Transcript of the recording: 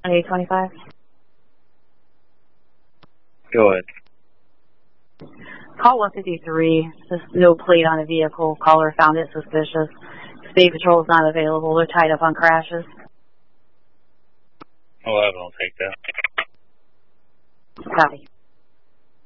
825. Go ahead. Call 153. There's no plate on a vehicle. Caller found it suspicious. State Patrol is not available. They're tied up on crashes. 11 will take that. Copy.